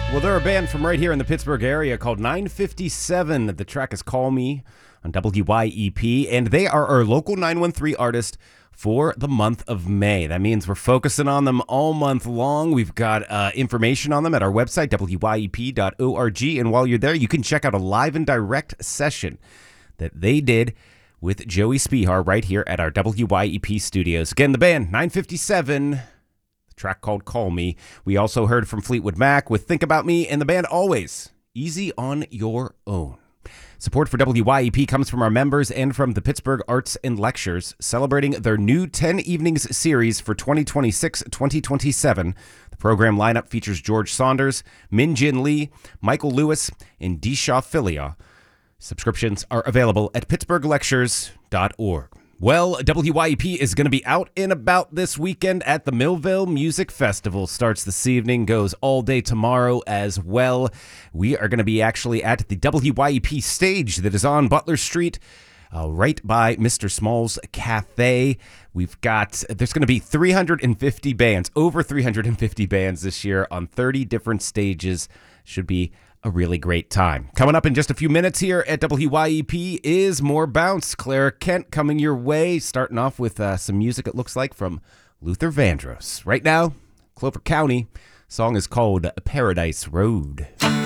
Well, they're a band from right here in the Pittsburgh area called 957. The track is Call Me on WYEP, and they are our local 913 artist for the month of May. That means we're focusing on them all month long. We've got information on them at our website, wyep.org, and while you're there, you can check out a live and direct session that they did with Joey Spihar right here at our WYEP studios. Again, the band, 957, track called Call Me. We also heard from Fleetwood Mac with Think About Me, and the band Always, Easy on Your Own. Support for WYEP comes from our members and from the Pittsburgh Arts and Lectures, celebrating their new 10 Evenings series for 2026-2027. The program lineup features George Saunders, Min Jin Lee, Michael Lewis, and Disha Philia. Subscriptions are available at pittsburghlectures.org. Well, WYEP is going to be out and about this weekend at the Millville Music Festival. Starts this evening, goes all day tomorrow as well. We are going to be actually at the WYEP stage that is on Butler Street, right by Mr. Small's Cafe. There's going to be 350 bands, over 350 bands this year on 30 different stages. Should be a really great time. Coming up in just a few minutes here at WYEP is more Bounce. Clara Kent coming your way, starting off with some music, it looks like, from Luther Vandross. Right now, Clover County. Song is called Paradise Road.